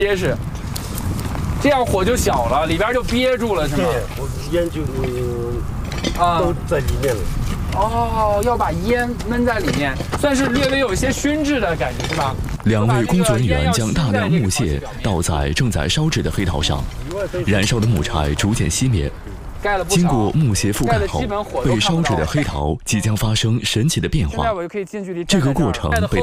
结实，这样火就小了，里边就憋住了，是吗？ 对，我烟就都在里面了。 哦，要把烟闷在里面，算是略微有一些熏制的感觉，是吧？ 2位工作人员将大量木屑倒在正在烧制的黑陶上，燃烧的木柴逐渐熄灭。经过木屑覆盖后，被烧制的黑陶即将发生神奇的变化。这个过程被